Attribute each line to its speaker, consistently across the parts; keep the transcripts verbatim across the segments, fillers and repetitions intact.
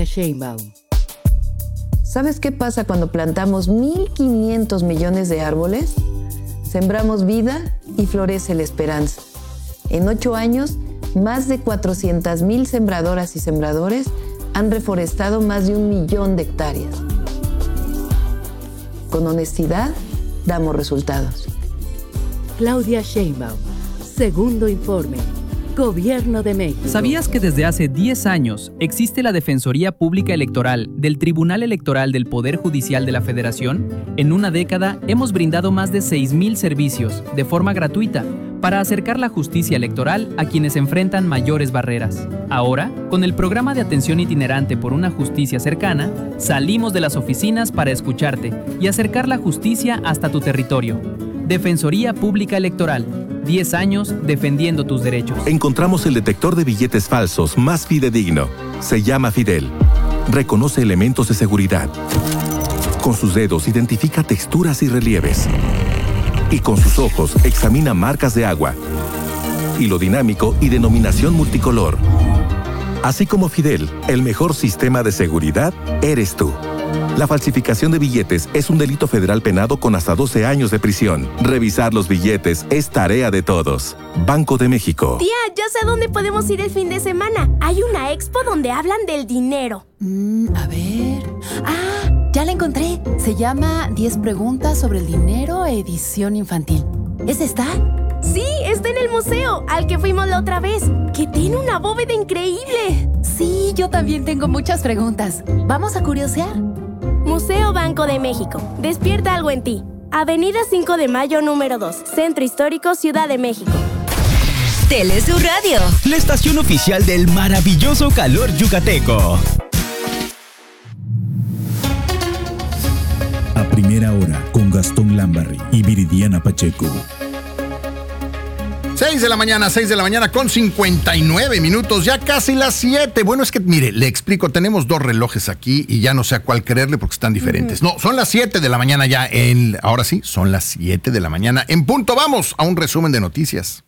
Speaker 1: Sheinbaum.
Speaker 2: ¿Sabes qué pasa cuando plantamos mil quinientos millones de árboles? Sembramos vida y florece la esperanza. En ocho años, más de cuatrocientas mil sembradoras y sembradores han reforestado más de un millón de hectáreas. Con honestidad, damos resultados.
Speaker 1: Claudia Sheinbaum. Segundo informe. Gobierno de México.
Speaker 3: ¿Sabías que desde hace diez años existe la Defensoría Pública Electoral del Tribunal Electoral del Poder Judicial de la Federación? En una década hemos brindado más de seis mil servicios de forma gratuita para acercar la justicia electoral a quienes enfrentan mayores barreras. Ahora, con el programa de atención itinerante por una justicia cercana, salimos de las oficinas para escucharte y acercar la justicia hasta tu territorio. Defensoría Pública Electoral. diez años defendiendo tus derechos.
Speaker 4: Encontramos el detector de billetes falsos más fidedigno. Se llama Fidel. Reconoce elementos de seguridad. Con sus dedos identifica texturas y relieves. Y con sus ojos examina marcas de agua, hilo dinámico y denominación multicolor. Así como Fidel, el mejor sistema de seguridad eres tú. La falsificación de billetes es un delito federal penado con hasta doce años de prisión. Revisar los billetes es tarea de todos. Banco de México.
Speaker 5: Tía, ya sé a dónde podemos ir el fin de semana. Hay una expo donde hablan del dinero.
Speaker 6: Mm, a ver... ¡Ah! Ya la encontré. Se llama diez preguntas sobre el dinero, edición infantil. ¿Esa está?
Speaker 5: Sí, está en el museo, al que fuimos la otra vez, que tiene una bóveda increíble.
Speaker 6: Sí, yo también tengo muchas preguntas. ¿Vamos a curiosear?
Speaker 5: Museo Banco de México. Despierta algo en ti. Avenida cinco de Mayo, número dos. Centro Histórico, Ciudad de México.
Speaker 7: Telesur Radio.
Speaker 8: La estación oficial del maravilloso calor yucateco.
Speaker 9: A primera hora, con Gastón Lambarri y Viridiana Pacheco.
Speaker 10: seis de la mañana, seis de la mañana con cincuenta y nueve minutos, ya casi las siete. Bueno, es que, mire, le explico, tenemos dos relojes aquí y ya no sé a cuál creerle porque están diferentes. No, son las siete de la mañana ya en... Ahora sí, son las siete de la mañana en punto. Vamos a un resumen de noticias.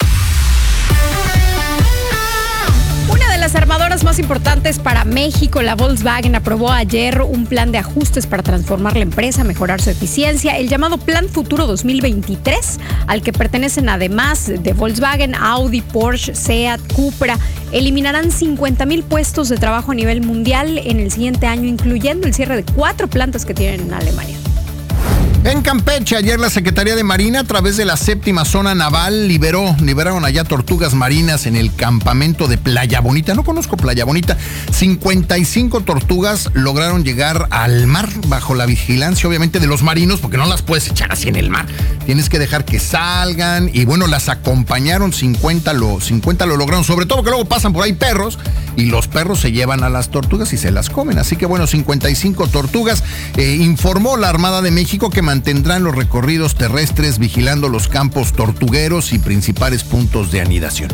Speaker 11: Las armadoras más importantes para México, la Volkswagen, aprobó ayer un plan de ajustes para transformar la empresa, mejorar su eficiencia, el llamado Plan Futuro dos mil veintitrés, al que pertenecen además de Volkswagen, Audi, Porsche, Seat, Cupra. Eliminarán cincuenta mil puestos de trabajo a nivel mundial en el siguiente año, incluyendo el cierre de cuatro plantas que tienen en Alemania.
Speaker 10: En Campeche, ayer la Secretaría de Marina, a través de la séptima zona naval, liberó, liberaron allá tortugas marinas en el campamento de Playa Bonita. No conozco Playa Bonita. cincuenta y cinco tortugas lograron llegar al mar bajo la vigilancia, obviamente, de los marinos, porque no las puedes echar así en el mar. Tienes que dejar que salgan y, bueno, las acompañaron. cincuenta lo, cincuenta lo lograron, sobre todo que luego pasan por ahí perros y los perros se llevan a las tortugas y se las comen. Así que, bueno, cincuenta y cinco tortugas. Eh, informó la Armada de México que mantendrán los recorridos terrestres vigilando los campos tortugueros y principales puntos de anidación.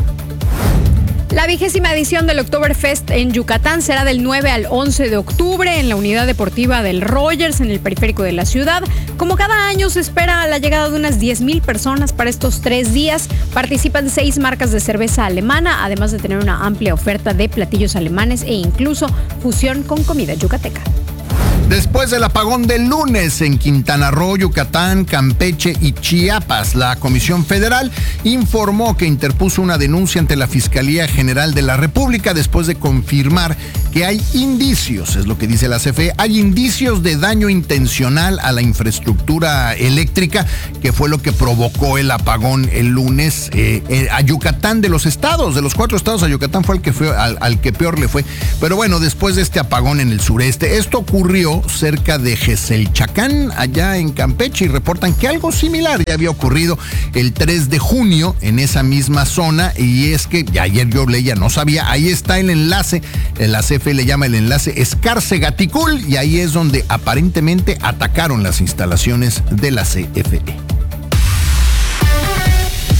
Speaker 11: La vigésima edición del Oktoberfest en Yucatán será del nueve al once de octubre en la unidad deportiva del Rogers, en el periférico de la ciudad. Como cada año, se espera la llegada de unas diez mil personas para estos tres días. Participan seis marcas de cerveza alemana, además de tener una amplia oferta de platillos alemanes e incluso fusión con comida yucateca.
Speaker 10: Después del apagón del lunes en Quintana Roo, Yucatán, Campeche y Chiapas, la Comisión Federal informó que interpuso una denuncia ante la Fiscalía General de la República después de confirmar que hay indicios, es lo que dice la C F E, hay indicios de daño intencional a la infraestructura eléctrica, que fue lo que provocó el apagón el lunes eh, eh, a Yucatán. De los estados, de los cuatro estados, a Yucatán fue el que fue al, al que peor le fue. Pero bueno, después de este apagón en el sureste, esto ocurrió cerca de Geselchacán, allá en Campeche, y reportan que algo similar ya había ocurrido el tres de junio en esa misma zona. Y es que ya ayer yo leía, no sabía, ahí está el enlace, la C F E le llama el enlace Escarce-Gaticul, y ahí es donde aparentemente atacaron las instalaciones de la C F E.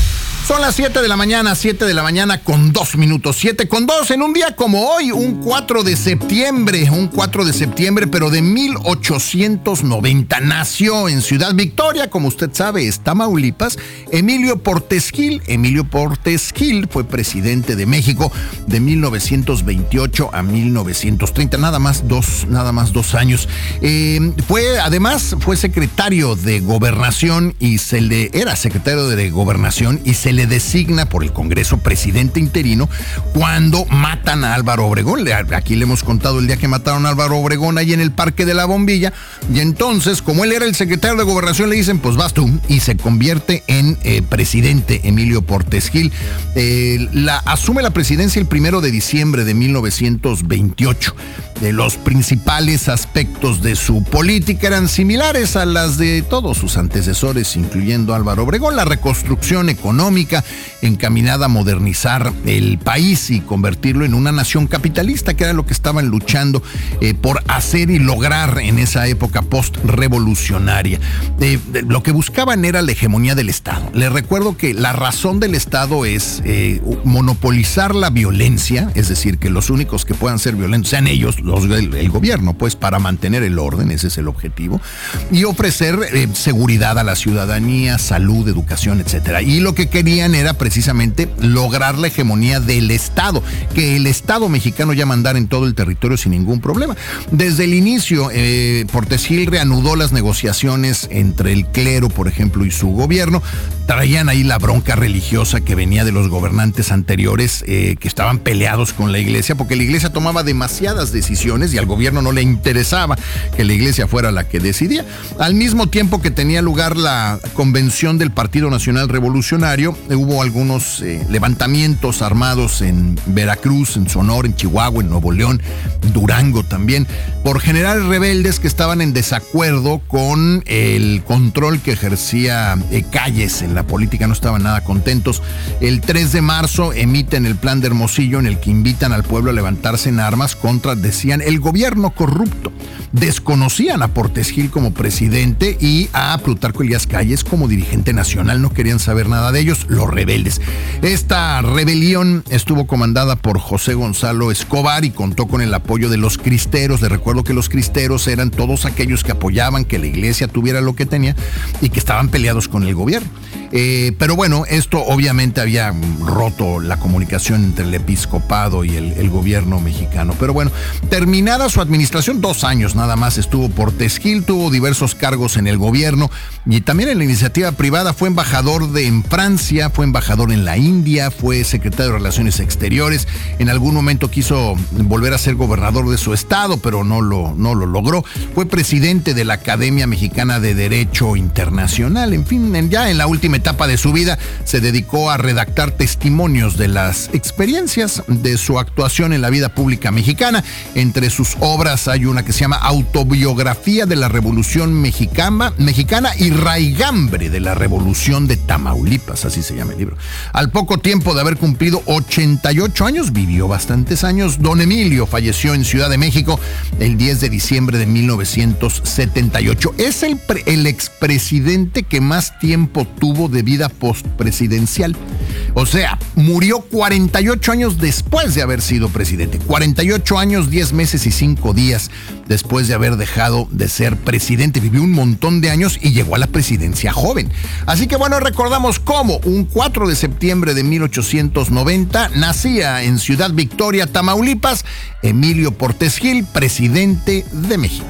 Speaker 10: Son las siete de la mañana, siete de la mañana con dos minutos, siete con dos en un día como hoy, un cuatro de septiembre, un cuatro de septiembre, pero de mil ochocientos noventa. Nació en Ciudad Victoria, como usted sabe, es Tamaulipas, Emilio Portes Gil. Emilio Portes Gil fue presidente de México de mil novecientos veintiocho a mil novecientos treinta, nada más dos, nada más dos años. Eh, fue, además, fue secretario de Gobernación y se le, era secretario de Gobernación y se le designa por el Congreso presidente interino cuando matan a Álvaro Obregón. Aquí le hemos contado el día que mataron a Álvaro Obregón ahí en el Parque de la Bombilla, y entonces, como él era el secretario de Gobernación, le dicen, pues vas tú, y se convierte en eh, presidente Emilio Portes Gil. Eh, la, asume la presidencia el primero de diciembre de mil novecientos veintiocho. De los principales aspectos de su política eran similares a las de todos sus antecesores, incluyendo Álvaro Obregón: la reconstrucción económica encaminada a modernizar el país y convertirlo en una nación capitalista, que era lo que estaban luchando eh, por hacer y lograr en esa época post-revolucionaria. Eh, lo que buscaban era la hegemonía del Estado. Les recuerdo que la razón del Estado es eh, monopolizar la violencia, es decir, que los únicos que puedan ser violentos sean ellos, los, el, el gobierno, pues, para mantener el orden, ese es el objetivo, y ofrecer eh, seguridad a la ciudadanía, salud, educación, etcétera. Y lo que querían era precisamente lograr la hegemonía del Estado, que el Estado mexicano ya mandara en todo el territorio sin ningún problema. Desde el inicio, eh, Portes Gil reanudó las negociaciones entre el clero, por ejemplo, y su gobierno. Traían ahí la bronca religiosa que venía de los gobernantes anteriores, eh, que estaban peleados con la iglesia, porque la iglesia tomaba demasiadas decisiones y al gobierno no le interesaba que la iglesia fuera la que decidía. Al mismo tiempo que tenía lugar la convención del Partido Nacional Revolucionario, eh, hubo algunos eh, levantamientos armados en Veracruz, en Sonora, en Chihuahua, en Nuevo León, Durango también, por generales rebeldes que estaban en desacuerdo con el control que ejercía eh, Calles en la política. No estaban nada contentos. El tres de marzo emiten el Plan de Hermosillo, en el que invitan al pueblo a levantarse en armas contra, decían, el gobierno corrupto. Desconocían a Portes Gil como presidente y a Plutarco Elías Calles como dirigente nacional. No querían saber nada de ellos, los rebeldes. Esta rebelión estuvo comandada por José Gonzalo Escobar y contó con el apoyo de los cristeros. Les recuerdo que los cristeros eran todos aquellos que apoyaban que la iglesia tuviera lo que tenía y que estaban peleados con el gobierno. Eh, pero bueno, esto obviamente había roto la comunicación entre el episcopado y el, el gobierno mexicano. Pero bueno, terminada su administración, dos años nada más estuvo Portes Gil, tuvo diversos cargos en el gobierno y también en la iniciativa privada. Fue embajador de, en Francia, fue embajador en la India, fue secretario de Relaciones Exteriores. En algún momento quiso volver a ser gobernador de su estado, pero no lo, no lo logró. Fue presidente de la Academia Mexicana de Derecho Internacional. En fin, en, ya en la última etapa de su vida se dedicó a redactar testimonios de las experiencias de su actuación en la vida pública mexicana. Entre sus obras hay una que se llama Autobiografía de la Revolución Mexicana, Mexicana y Raigambre de la Revolución de Tamaulipas, así se llama el libro. Al poco tiempo de haber cumplido ochenta y ocho años, vivió bastantes años, don Emilio falleció en Ciudad de México el diez de diciembre de mil novecientos setenta y ocho. Es el, pre, el expresidente que más tiempo tuvo de vida postpresidencial. O sea, murió cuarenta y ocho años después de haber sido presidente. cuarenta y ocho años, diez meses y cinco días después de haber dejado de ser presidente. Vivió un montón de años y llegó a la presidencia joven. Así que bueno, recordamos cómo un cuatro de septiembre de mil ochocientos noventa nacía en Ciudad Victoria, Tamaulipas, Emilio Portes Gil, presidente de México.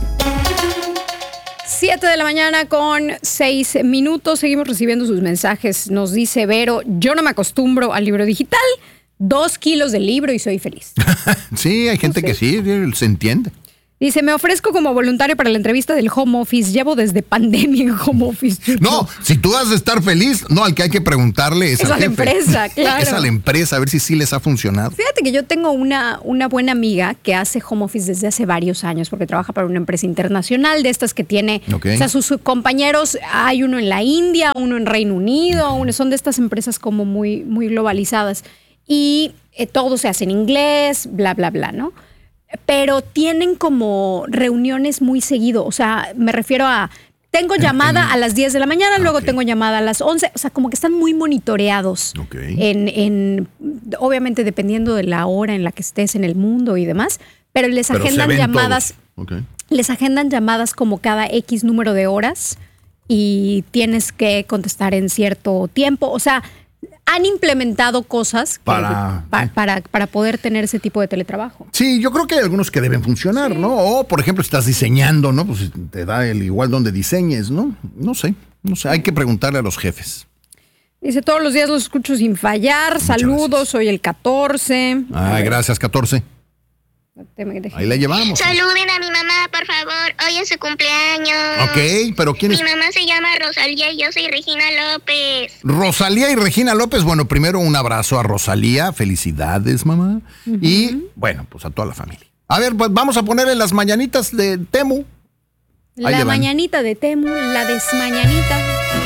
Speaker 11: Siete de la mañana con seis minutos. Seguimos recibiendo sus mensajes. Nos dice Vero, yo no me acostumbro al libro digital. Dos kilos de libro y soy feliz.
Speaker 10: Sí, hay gente que sí, se entiende.
Speaker 11: Dice, me ofrezco como voluntario para la entrevista del home office. Llevo desde pandemia en home office.
Speaker 10: No, si tú has de estar feliz, no, al que hay que preguntarle es,
Speaker 11: es
Speaker 10: al
Speaker 11: a la
Speaker 10: jefe.
Speaker 11: empresa, claro.
Speaker 10: Es a la empresa, a ver si sí les ha funcionado.
Speaker 11: Fíjate que yo tengo una, una buena amiga que hace home office desde hace varios años porque trabaja para una empresa internacional de estas que tiene, okay. O sea, sus compañeros, hay uno en la India, uno en Reino Unido, uno, son de estas empresas como muy, muy globalizadas y eh, todo se hace en inglés, bla, bla, bla, ¿no? Pero tienen como reuniones muy seguido, o sea, me refiero a Tengo llamada
Speaker 10: en-
Speaker 11: a las diez de la mañana,
Speaker 10: Ah,
Speaker 11: luego
Speaker 10: ok.
Speaker 11: tengo llamada a las once. O sea, como que están muy monitoreados.
Speaker 10: Ok.
Speaker 11: En, en, obviamente, dependiendo de la hora en la que estés en el mundo y demás. Pero les
Speaker 10: Pero se
Speaker 11: agendan
Speaker 10: ven
Speaker 11: llamadas.
Speaker 10: todos. Ok.
Speaker 11: Les agendan llamadas como cada X número de horas y tienes que contestar en cierto tiempo. O sea, han implementado cosas que-
Speaker 10: Para-
Speaker 11: pa- para, para poder tener ese tipo de teletrabajo.
Speaker 10: Sí, yo creo que hay algunos que deben funcionar, ¿no? O, por ejemplo, estás diseñando, ¿no? Pues te da el igual donde diseñes, ¿no? No sé, no sé. Hay que preguntarle a los jefes.
Speaker 11: Dice, todos los días los escucho sin fallar. Saludos, soy el catorce.
Speaker 10: Ay, gracias, catorce.
Speaker 11: Te me dejé.
Speaker 10: Ahí la llevamos.
Speaker 12: Saluden a mi mamá, por favor. Hoy es su cumpleaños.
Speaker 10: Ok, pero ¿quién es?
Speaker 12: Mi mamá se llama Rosalía y yo soy Regina López.
Speaker 10: Rosalía y Regina López. Bueno, primero un abrazo a Rosalía. Felicidades, mamá. Y, bueno, pues a toda la familia. A ver, pues vamos a ponerle las mañanitas de Temu. Ahí le
Speaker 11: La
Speaker 10: van.
Speaker 11: mañanita de Temu, la desmañanita.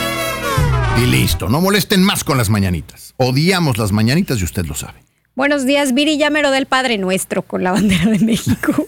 Speaker 10: Y listo, no molesten más con las mañanitas. Odiamos las mañanitas y usted lo sabe.
Speaker 11: Buenos días, Viri, ya mero del Padre Nuestro con la bandera de México.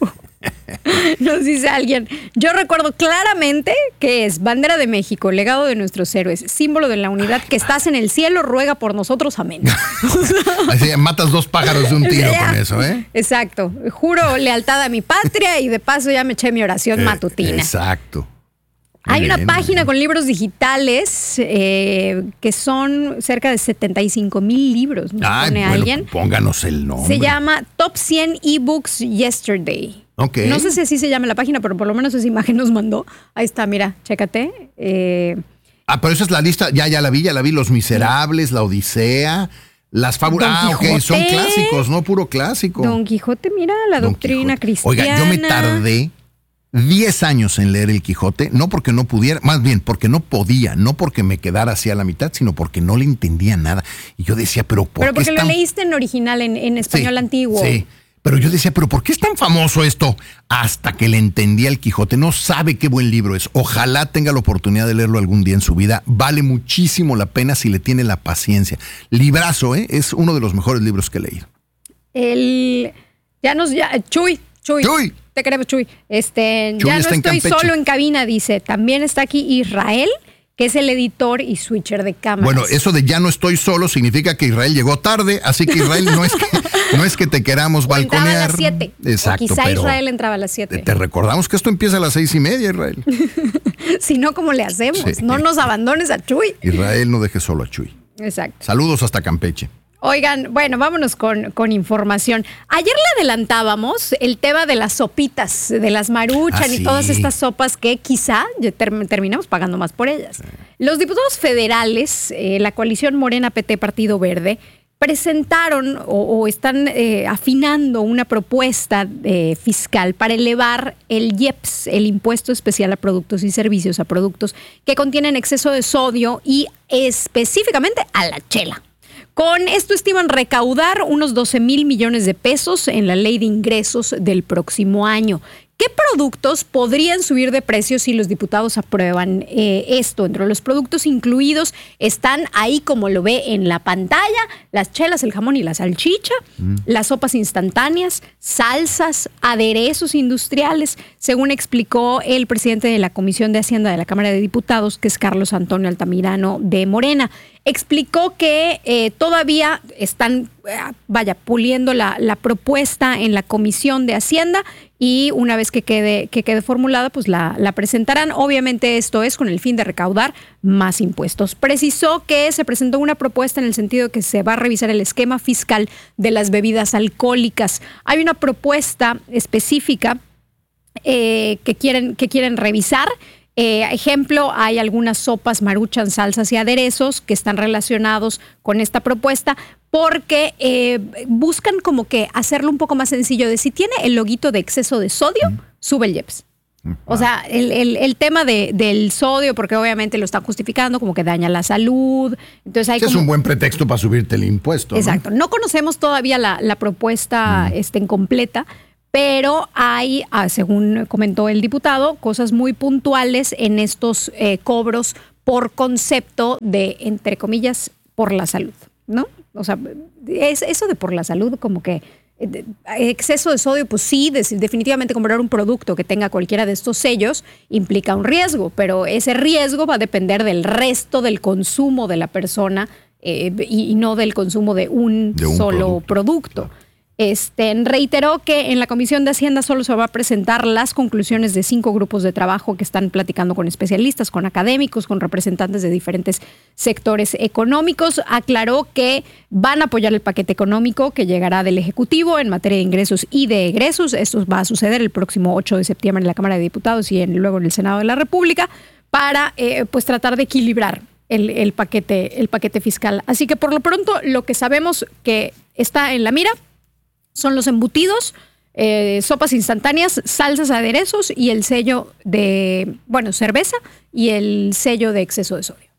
Speaker 11: Nos dice alguien, yo recuerdo claramente que es bandera de México, legado de nuestros héroes, símbolo de la unidad, que estás en el cielo, ruega por nosotros, amén.
Speaker 10: Así, matas dos pájaros de un tiro
Speaker 11: Ya.
Speaker 10: con eso, ¿eh?
Speaker 11: Exacto, juro lealtad a mi patria y de paso ya me eché mi oración
Speaker 10: Eh,
Speaker 11: matutina.
Speaker 10: Exacto. Muy
Speaker 11: Hay una
Speaker 10: bien,
Speaker 11: página con libros digitales eh, que son cerca de setenta y cinco mil libros, nos
Speaker 10: Ay,
Speaker 11: pone
Speaker 10: bueno,
Speaker 11: alguien.
Speaker 10: pónganos el nombre.
Speaker 11: Se llama Top cien eBooks Yesterday.
Speaker 10: Ok.
Speaker 11: No sé si así se llama la página, pero por lo menos esa imagen nos mandó. Ahí está, mira, chécate. Eh,
Speaker 10: Ah, pero esa es la lista, ya, ya la vi, ya la vi. Los Miserables, La Odisea, Las Fábulas.
Speaker 11: Don
Speaker 10: Ah, ok,
Speaker 11: Quijote.
Speaker 10: son clásicos, ¿no? Puro clásico.
Speaker 11: Don Quijote, mira, la
Speaker 10: Don
Speaker 11: doctrina
Speaker 10: Quijote.
Speaker 11: cristiana.
Speaker 10: Oiga, yo me tardé diez años en leer El Quijote, no porque no pudiera, más bien porque no podía, no porque me quedara así a la mitad, sino porque no le entendía nada. Y yo decía, pero ¿por
Speaker 11: Pero
Speaker 10: qué
Speaker 11: porque
Speaker 10: es
Speaker 11: lo
Speaker 10: tan...
Speaker 11: leíste en original, en, en español
Speaker 10: Sí,
Speaker 11: antiguo.
Speaker 10: Sí, pero yo decía, pero ¿por qué es tan famoso esto? Hasta que le entendí al Quijote. No sabe qué buen libro es. Ojalá tenga la oportunidad de leerlo algún día en su vida. Vale muchísimo la pena si le tiene la paciencia. Librazo, ¿eh? Es uno de los mejores libros que he leído.
Speaker 11: El. Ya nos. Ya, Chuy, Chuy.
Speaker 10: Chuy.
Speaker 11: Te queremos, Chuy. Este,
Speaker 10: Chuy
Speaker 11: ya no
Speaker 10: está en
Speaker 11: estoy
Speaker 10: Campeche.
Speaker 11: solo en cabina, dice. También está aquí Israel, que es el editor y switcher de cámaras.
Speaker 10: Bueno, eso de ya no estoy solo significa que Israel llegó tarde, así que Israel no es que, no es que te queramos
Speaker 11: O entraba
Speaker 10: balconear.
Speaker 11: a las siete.
Speaker 10: Exacto,
Speaker 11: O quizá
Speaker 10: pero
Speaker 11: Israel entraba a las siete.
Speaker 10: te recordamos que esto empieza a las seis y media, Israel.
Speaker 11: Si no, ¿cómo le hacemos?
Speaker 10: Sí.
Speaker 11: No nos abandones a Chuy.
Speaker 10: Israel no deje solo a Chuy.
Speaker 11: Exacto.
Speaker 10: Saludos hasta Campeche.
Speaker 11: Oigan, bueno, vámonos con, con información. Ayer le adelantábamos el tema de las sopitas, de las Maruchan
Speaker 10: Ah,
Speaker 11: y
Speaker 10: sí.
Speaker 11: todas estas sopas que quizá ya ter- terminamos pagando más por ellas. Los diputados federales, eh, la coalición Morena P T Partido Verde, presentaron o, o están eh, afinando una propuesta eh, fiscal para elevar el I E P S, el Impuesto Especial a Productos y Servicios, a productos que contienen exceso de sodio y específicamente a la chela. Con esto estiman recaudar unos doce mil millones de pesos en la ley de ingresos del próximo año. ¿Qué productos podrían subir de precio si los diputados aprueban eh, esto? Entre los productos incluidos están ahí, como lo ve en la pantalla, las chelas, el jamón y la salchicha, mm. las sopas instantáneas, salsas, aderezos industriales, según explicó el presidente de la Comisión de Hacienda de la Cámara de Diputados, que es Carlos Antonio Altamirano de Morena. Explicó que eh, todavía están, eh, vaya, puliendo la, la propuesta en la Comisión de Hacienda y una vez que quede, que quede formulada, pues la, la presentarán. Obviamente esto es con el fin de recaudar más impuestos. Precisó que se presentó una propuesta en el sentido de que se va a revisar el esquema fiscal de las bebidas alcohólicas. Hay una propuesta específica eh, que quieren, que quieren revisar. Eh, ejemplo, hay algunas sopas, maruchan, salsas y aderezos que están relacionados con esta propuesta porque eh, buscan como que hacerlo un poco más sencillo de si tiene el loguito de exceso de sodio, mm. sube el I E P S. Mm. O sea, el, el, el tema de, del sodio, porque obviamente lo están justificando como que daña la salud. Entonces hay
Speaker 10: Ese
Speaker 11: como...
Speaker 10: es un buen pretexto para subirte el impuesto.
Speaker 11: Exacto. No, no conocemos todavía la, la propuesta mm. este, completa, pero hay, según comentó el diputado, cosas muy puntuales en estos eh, cobros por concepto de, entre comillas, por la salud, ¿no? O sea, es eso de por la salud como que exceso de sodio, pues sí, definitivamente comprar un producto que tenga cualquiera de estos sellos implica un riesgo, pero ese riesgo va a depender del resto del consumo de la persona eh, y, y no del consumo de un, de un solo producto. producto. Este, reiteró que en la Comisión de Hacienda solo se va a presentar las conclusiones de cinco grupos de trabajo que están platicando con especialistas, con académicos, con representantes de diferentes sectores económicos. Aclaró que van a apoyar el paquete económico que llegará del Ejecutivo en materia de ingresos y de egresos. Esto va a suceder el próximo ocho de septiembre en la Cámara de Diputados y en, luego en el Senado de la República para eh, pues tratar de equilibrar el, el, paquete, el paquete fiscal. Así que por lo pronto lo que sabemos que está en la mira son los embutidos, eh, sopas instantáneas, salsas, aderezos y el sello de, bueno, cerveza y el sello de exceso de sodio.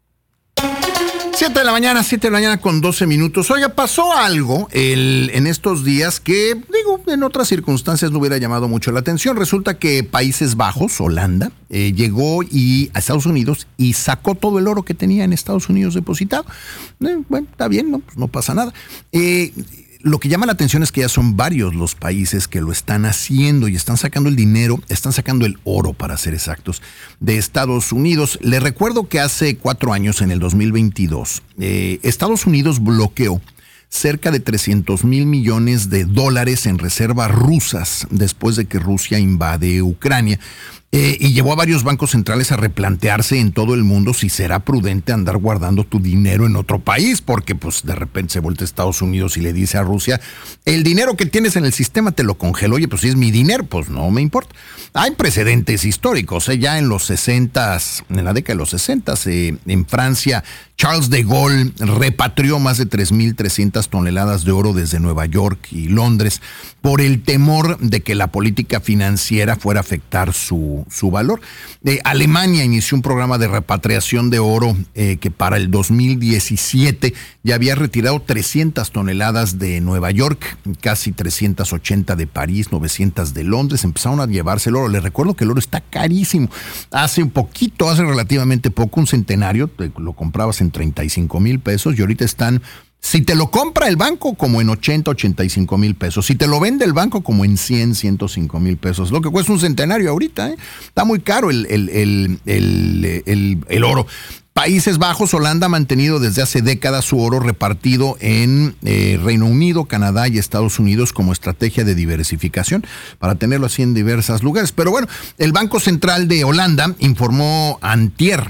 Speaker 10: siete de la mañana, siete de la mañana con doce minutos. Oiga, pasó algo el, en estos días que, digo, en otras circunstancias no hubiera llamado mucho la atención. Resulta que Países Bajos, Holanda, eh, llegó y, a Estados Unidos y sacó todo el oro que tenía en Estados Unidos depositado. Eh, bueno, está bien, no, pues no pasa nada. Eh... Lo que llama la atención es que ya son varios los países que lo están haciendo y están sacando el dinero, están sacando el oro, para ser exactos, de Estados Unidos. Les recuerdo que hace cuatro años, en el dos mil veintidós, eh, Estados Unidos bloqueó cerca de trescientos mil millones de dólares en reservas rusas después de que Rusia invade Ucrania. Eh, y llevó a varios bancos centrales a replantearse en todo el mundo si será prudente andar guardando tu dinero en otro país, porque pues de repente se vuelve a Estados Unidos y le dice a Rusia, el dinero que tienes en el sistema te lo congeló. Oye, pues si es mi dinero, pues no me importa. Hay precedentes históricos, ¿eh? Ya en los sesentas, en la década de los sesentas, eh, en Francia, Charles de Gaulle repatrió más de tres mil trescientas toneladas de oro desde Nueva York y Londres por el temor de que la política financiera fuera a afectar su, su valor. Eh, Alemania inició un programa de repatriación de oro eh, que para el dos mil diecisiete ya había retirado trescientas toneladas de Nueva York, casi trescientas ochenta de París, novecientas de Londres. Empezaron a llevarse el oro. Les recuerdo que el oro está carísimo. Hace un poquito, hace relativamente poco, un centenario, lo comprabas en treinta y cinco mil pesos y ahorita están, si te lo compra el banco, como en ochenta, ochenta y cinco mil pesos. Si te lo vende el banco, como en cien, ciento cinco mil pesos. Lo que cuesta un centenario ahorita, ¿eh? Está muy caro el, el, el, el, el, el oro. Países Bajos, Holanda ha mantenido desde hace décadas su oro repartido en eh, Reino Unido, Canadá y Estados Unidos como estrategia de diversificación para tenerlo así en diversos lugares. Pero bueno, el Banco Central de Holanda informó antier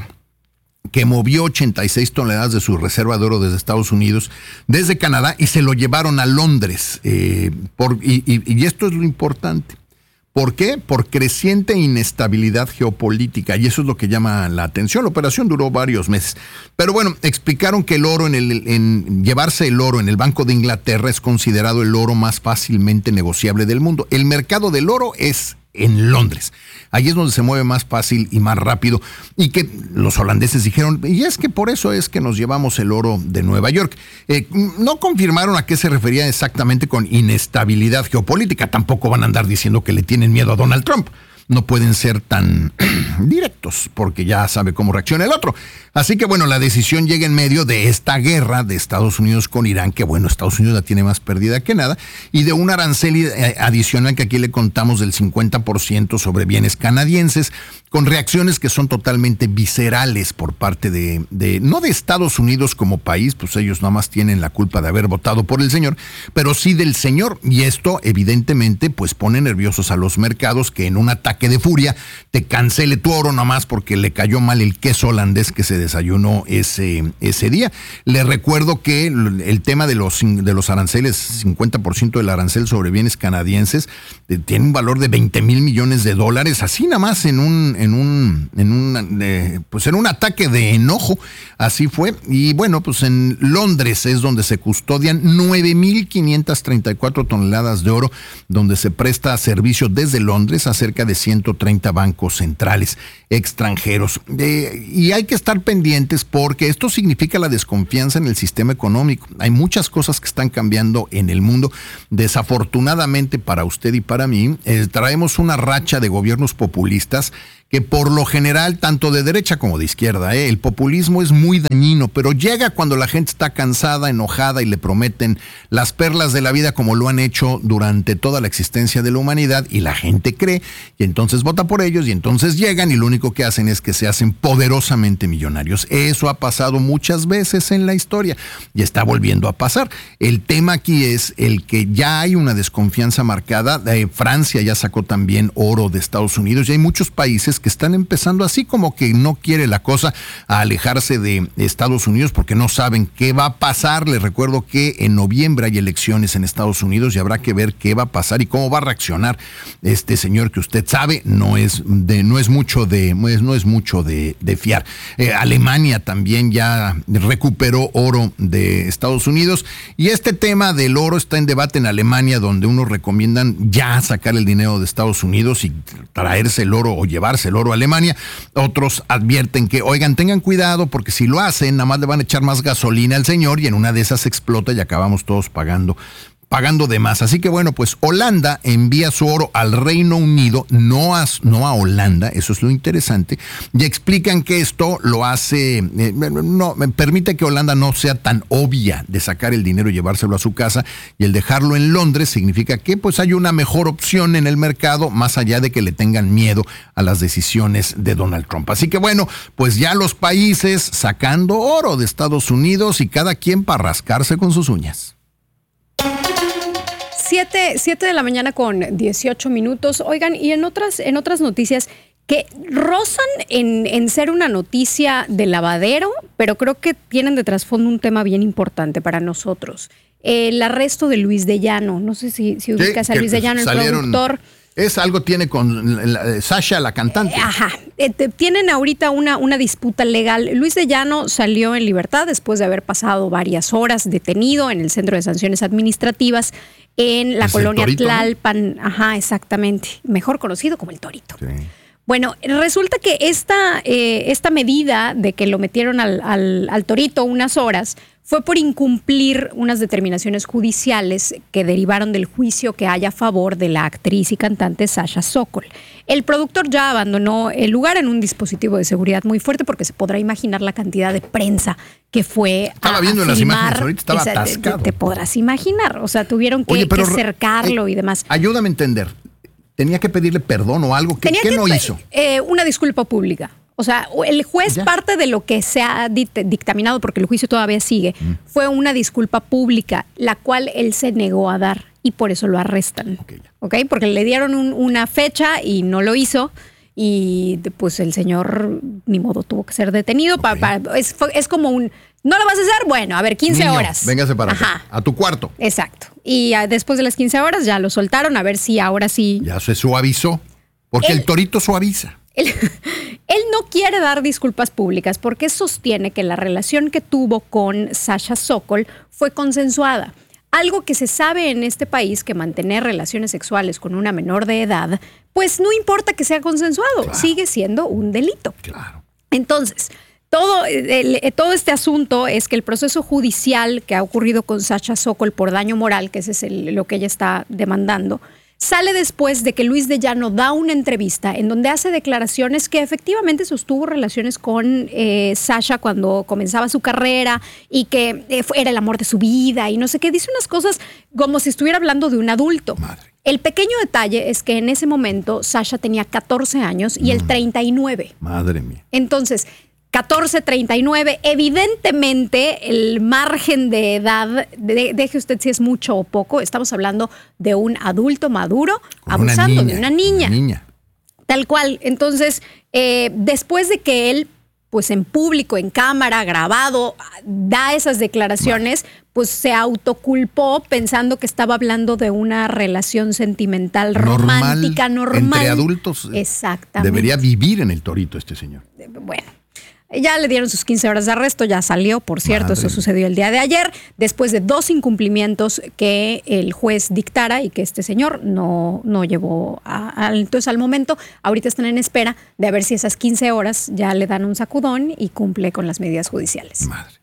Speaker 10: que movió ochenta y seis toneladas de su reserva de oro desde Estados Unidos, desde Canadá, y se lo llevaron a Londres. Eh, por, y, y, y esto es lo importante. ¿Por qué? Por creciente inestabilidad geopolítica, y eso es lo que llama la atención. La operación duró varios meses. Pero bueno, explicaron que el oro, en, el, en llevarse el oro en el Banco de Inglaterra es considerado el oro más fácilmente negociable del mundo. El mercado del oro es en Londres. Allí es donde se mueve más fácil y más rápido. Y que los holandeses dijeron, y es que por eso es que nos llevamos el oro de Nueva York. Eh, no confirmaron a qué se refería exactamente con inestabilidad geopolítica. Tampoco van a andar diciendo que le tienen miedo a Donald Trump. No pueden ser tan directos porque ya sabe cómo reacciona el otro. Así que bueno, la decisión llega en medio de esta guerra de Estados Unidos con Irán, que bueno, Estados Unidos la tiene más perdida que nada, y de un arancel adicional que aquí le contamos del cincuenta por ciento sobre bienes canadienses, con reacciones que son totalmente viscerales por parte de, de, no de Estados Unidos como país, pues ellos nada más tienen la culpa de haber votado por el señor, pero sí del señor, y esto evidentemente pues pone nerviosos a los mercados, que en un ataque de furia te cancele tu oro nomás porque le cayó mal el queso holandés que se desayunó ese, ese día. Le recuerdo que el tema de los, de los aranceles, cincuenta por ciento del arancel sobre bienes canadienses, eh, tiene un valor de veinte mil millones de dólares, así nada más en un, en un, en un, eh, pues en un ataque de enojo, así fue. Y bueno, pues en Londres es donde se custodian nueve mil quinientas treinta y cuatro toneladas de oro, donde se presta servicio desde Londres a cerca de ciento treinta bancos centrales extranjeros. Eh, y hay que estar pendientes porque esto significa la desconfianza en el sistema económico. Hay muchas cosas que están cambiando en el mundo. Desafortunadamente para usted y para mí, eh, traemos una racha de gobiernos populistas que por lo general, tanto de derecha como de izquierda, ¿eh? el populismo es muy dañino, pero llega cuando la gente está cansada, enojada y le prometen las perlas de la vida como lo han hecho durante toda la existencia de la humanidad y la gente cree y entonces vota por ellos y entonces llegan y lo único que hacen es que se hacen poderosamente millonarios. Eso ha pasado muchas veces en la historia y está volviendo a pasar. El tema aquí es el que ya hay una desconfianza marcada. Eh, Francia ya sacó también oro de Estados Unidos y hay muchos países que están empezando así como que no quiere la cosa a alejarse de Estados Unidos porque no saben qué va a pasar. Les recuerdo que en noviembre hay elecciones en Estados Unidos y habrá que ver qué va a pasar y cómo va a reaccionar este señor que usted sabe no es de no es mucho de no es, no es mucho de, de fiar. Eh, Alemania también ya recuperó oro de Estados Unidos y este tema del oro está en debate en Alemania, donde unos recomiendan ya sacar el dinero de Estados Unidos y traerse el oro o llevarse el oro a Alemania. Otros advierten que, oigan, tengan cuidado porque si lo hacen, nada más le van a echar más gasolina al señor y en una de esas explota y acabamos todos pagando pagando de más. Así que bueno, pues Holanda envía su oro al Reino Unido, no a, no a Holanda, eso es lo interesante, y explican que esto lo hace, eh, no, permite que Holanda no sea tan obvia de sacar el dinero y llevárselo a su casa, y el dejarlo en Londres significa que pues hay una mejor opción en el mercado, más allá de que le tengan miedo a las decisiones de Donald Trump. Así que bueno, pues ya los países sacando oro de Estados Unidos y cada quien para rascarse con sus uñas.
Speaker 11: Siete, siete de la mañana con dieciocho minutos. Oigan, y en otras, en otras noticias que rozan en, en ser una noticia de lavadero, pero creo que tienen de trasfondo un tema bien importante para nosotros. El arresto de Luis de Llano. No sé si, si ubicas sí, a Luis de Llano, el salieron, productor.
Speaker 10: Es algo tiene con la, Sasha, la cantante.
Speaker 11: Ajá. Eh, tienen ahorita una, una disputa legal. Luis de Llano salió en libertad después de haber pasado varias horas detenido en el Centro de Sanciones Administrativas en la colonia Torito, Tlalpan. ¿No? Ajá, exactamente. Mejor conocido como el Torito. Sí. Bueno, resulta que esta, eh, esta medida de que lo metieron al, al, al Torito unas horas fue por incumplir unas determinaciones judiciales que derivaron del juicio que hay a favor de la actriz y cantante Sasha Sokol. El productor ya abandonó el lugar en un dispositivo de seguridad muy fuerte porque se podrá imaginar la cantidad de prensa que fue
Speaker 10: estaba
Speaker 11: a,
Speaker 10: viendo
Speaker 11: a
Speaker 10: en las
Speaker 11: filmar.
Speaker 10: Imágenes, ahorita estaba
Speaker 11: Esa,
Speaker 10: atascado.
Speaker 11: Te, te podrás imaginar, o sea, tuvieron que,
Speaker 10: Oye, pero,
Speaker 11: que cercarlo
Speaker 10: eh,
Speaker 11: y demás.
Speaker 10: Ayúdame a entender. ¿Tenía que pedirle perdón o algo? ¿Qué, ¿qué que, no hizo?
Speaker 11: Eh, una disculpa pública. O sea, el juez, ya. parte de lo que se ha dictaminado, porque el juicio todavía sigue, mm. fue una disculpa pública, la cual él se negó a dar y por eso lo arrestan. Okay, ¿Okay? Porque le dieron un, una fecha y no lo hizo y pues el señor ni modo tuvo que ser detenido. Okay. Para, para, es, es como un, ¿no lo vas a hacer? Bueno, a ver, quince
Speaker 10: Niño,
Speaker 11: horas.
Speaker 10: Véngase para acá, a tu cuarto.
Speaker 11: Exacto. Y a, después de las quince horas ya lo soltaron, a ver si ahora sí.
Speaker 10: Ya se suavizó, porque él, el Torito suaviza.
Speaker 11: Él, él no quiere dar disculpas públicas porque sostiene que la relación que tuvo con Sasha Sokol fue consensuada. Algo que se sabe en este país, que mantener relaciones sexuales con una menor de edad, pues no importa que sea consensuado, claro. sigue siendo un delito.
Speaker 10: Claro.
Speaker 11: Entonces, todo, el, todo este asunto es que el proceso judicial que ha ocurrido con Sasha Sokol por daño moral, que ese es el, lo que ella está demandando, sale después de que Luis de Llano da una entrevista en donde hace declaraciones que efectivamente sostuvo relaciones con eh, Sasha cuando comenzaba su carrera y que eh, era el amor de su vida y no sé qué. Dice unas cosas como si estuviera hablando de un adulto.
Speaker 10: Madre.
Speaker 11: El pequeño detalle es que en ese momento Sasha tenía catorce años y mm. él treinta y nueve.
Speaker 10: Madre mía.
Speaker 11: Entonces, catorce, treinta y nueve, evidentemente el margen de edad, de, deje usted si es mucho o poco, estamos hablando de un adulto maduro Con abusando una niña, de una niña.
Speaker 10: Una niña.
Speaker 11: Tal cual. Entonces, eh, después de que él, pues en público, en cámara, grabado, da esas declaraciones, bueno. pues se autoculpó pensando que estaba hablando de una relación sentimental, normal, romántica, normal.
Speaker 10: Entre adultos.
Speaker 11: Exactamente.
Speaker 10: Debería vivir en el Torito este señor.
Speaker 11: Bueno. Ya le dieron sus quince horas de arresto, ya salió, por cierto, Madre. Eso sucedió el día de ayer, después de dos incumplimientos que el juez dictara y que este señor no, no llevó a, a, entonces al momento, ahorita están en espera de a ver si esas quince horas ya le dan un sacudón y cumple con las medidas judiciales.
Speaker 10: Madre.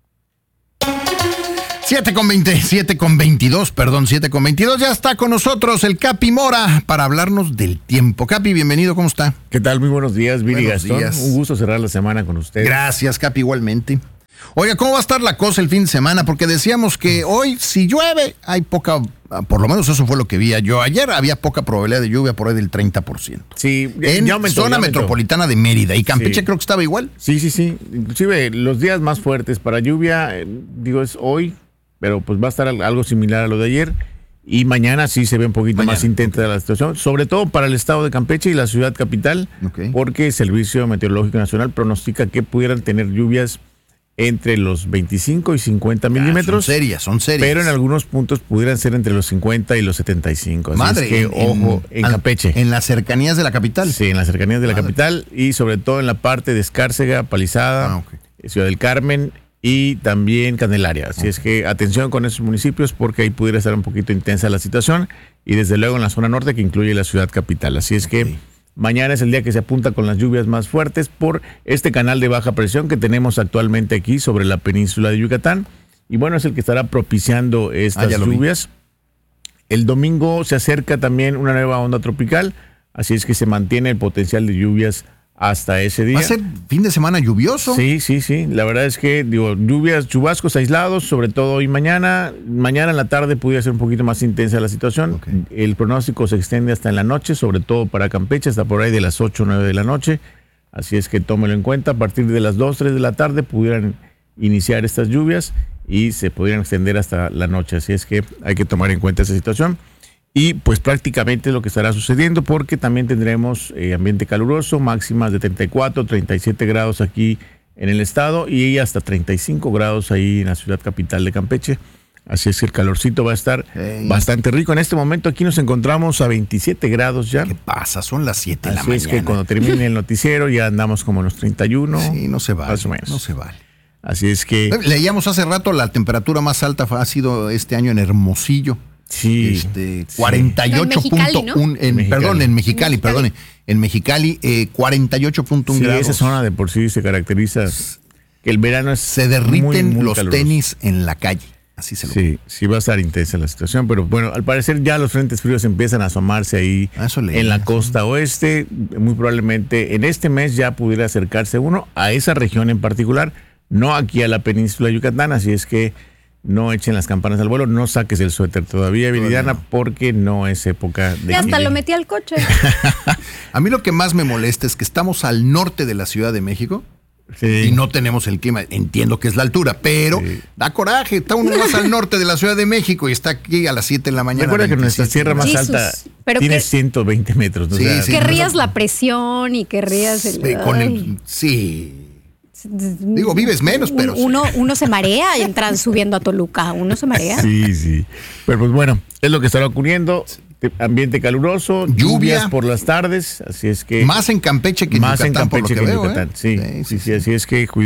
Speaker 10: siete con veinte, siete con veintidós, perdón, siete con veintidós. Ya está con nosotros el Capi Mora para hablarnos del tiempo. Capi, bienvenido, ¿cómo está?
Speaker 13: ¿Qué tal? Muy buenos días, Viri Gastón.
Speaker 10: Días.
Speaker 13: Un gusto cerrar la semana con ustedes.
Speaker 10: Gracias, Capi, igualmente. Oiga, ¿cómo va a estar la cosa el fin de semana? Porque decíamos que hoy, si llueve, hay poca, por lo menos eso fue lo que vi yo ayer, había poca probabilidad de lluvia, por ahí del treinta por ciento.
Speaker 13: Sí,
Speaker 10: en
Speaker 13: ya aumentó,
Speaker 10: zona
Speaker 13: ya aumentó.
Speaker 10: metropolitana de Mérida. Y Campeche
Speaker 13: Sí.
Speaker 10: creo que estaba igual.
Speaker 13: Sí, sí, sí. Inclusive los días más fuertes para lluvia, eh, digo, es hoy, pero pues va a estar algo similar a lo de ayer. Y mañana sí se ve un poquito mañana, más intensa okay. la situación, sobre todo para el estado de Campeche y la ciudad capital, okay. porque el Servicio Meteorológico Nacional pronostica que pudieran tener lluvias entre los veinticinco y cincuenta milímetros.
Speaker 10: Son serias, son serias.
Speaker 13: Pero en algunos puntos pudieran ser entre los cincuenta y los setenta y cinco. Así
Speaker 10: Madre,
Speaker 13: es que,
Speaker 10: en,
Speaker 13: ojo, en, en Campeche.
Speaker 10: En las cercanías de la capital.
Speaker 13: Sí, en las cercanías de Madre. la capital y sobre todo en la parte de Escárcega, Palizada, ah, okay. Ciudad del Carmen y también Candelaria. Así okay. es que atención con esos municipios porque ahí pudiera estar un poquito intensa la situación y desde luego en la zona norte que incluye la ciudad capital. Así es okay. que mañana es el día que se apunta con las lluvias más fuertes por este canal de baja presión que tenemos actualmente aquí sobre la península de Yucatán. Y bueno, es el que estará propiciando estas ah, lluvias. Vi. El domingo se acerca también una nueva onda tropical, así es que se mantiene el potencial de lluvias hasta ese día.
Speaker 10: ¿Va a ser fin de semana lluvioso?
Speaker 13: Sí, sí, sí. La verdad es que, digo, lluvias, chubascos aislados, sobre todo hoy mañana. Mañana en la tarde pudiera ser un poquito más intensa la situación. Okay. El pronóstico se extiende hasta en la noche, sobre todo para Campeche, hasta por ahí de las ocho o nueve de la noche. Así es que tómelo en cuenta. A partir de las dos, tres de la tarde pudieran iniciar estas lluvias y se pudieran extender hasta la noche. Así es que hay que tomar en cuenta esa situación. Y pues prácticamente es lo que estará sucediendo porque también tendremos eh, ambiente caluroso, máximas de treinta y cuatro, treinta y siete grados aquí en el estado y hasta treinta y cinco grados ahí en la ciudad capital de Campeche. Así es que el calorcito va a estar hey. bastante rico. En este momento aquí nos encontramos a veintisiete grados ya.
Speaker 10: ¿Qué pasa? Son las siete de la
Speaker 13: mañana. Así es que cuando termine el noticiero ya andamos como en los treinta y uno.
Speaker 10: Sí, no se vale.
Speaker 13: Más o menos.
Speaker 10: No se vale.
Speaker 13: Así es que...
Speaker 10: Leíamos hace rato la temperatura más alta ha sido este año en Hermosillo.
Speaker 13: Sí,
Speaker 10: este, cuarenta y ocho punto uno, en, en, perdón, en Mexicali, perdón, en Mexicali, eh, cuarenta y ocho punto uno
Speaker 13: sí,
Speaker 10: grados.
Speaker 13: Esa zona de por sí se caracteriza que el verano es
Speaker 10: se derriten
Speaker 13: muy, muy
Speaker 10: los
Speaker 13: caluroso.
Speaker 10: Tenis en la calle, así se lo
Speaker 13: Sí, sí va a estar intensa la situación, pero bueno, al parecer ya los frentes fríos empiezan a asomarse ahí en la costa oeste, muy probablemente en este mes ya pudiera acercarse uno a esa región en particular, no aquí a la península de Yucatán, así es que no echen las campanas al vuelo, no saques el suéter todavía, Viridiana, no. porque no es época de...
Speaker 11: Y hasta lo metí al coche.
Speaker 10: A mí lo que más me molesta es que estamos al norte de la Ciudad de México sí. y no tenemos el clima. Entiendo que es la altura, pero sí. da coraje. Está uno más al norte de la Ciudad de México y está aquí a las siete de la mañana.
Speaker 13: Recuerda que nuestra sierra más Jesus. alta
Speaker 11: pero
Speaker 13: tiene
Speaker 11: que,
Speaker 13: ciento veinte metros. ¿no?
Speaker 10: Sí,
Speaker 13: o sea,
Speaker 10: sí,
Speaker 11: querrías
Speaker 10: no,
Speaker 11: la presión y querrías el...
Speaker 10: Sí, con el, sí. Digo, vives menos, pero...
Speaker 11: Uno, sí. uno se marea y entran subiendo a Toluca. Uno se marea.
Speaker 13: Sí, sí. Pero pues bueno, es lo que estará ocurriendo. Ambiente caluroso,
Speaker 10: lluvia
Speaker 13: lluvias por las tardes. Así es que...
Speaker 10: Más en Campeche que en
Speaker 13: más
Speaker 10: Yucatán,
Speaker 13: en Campeche
Speaker 10: por lo que,
Speaker 13: que en
Speaker 10: veo,
Speaker 13: Yucatán.
Speaker 10: ¿eh?
Speaker 13: Sí, sí, sí, sí, así es que...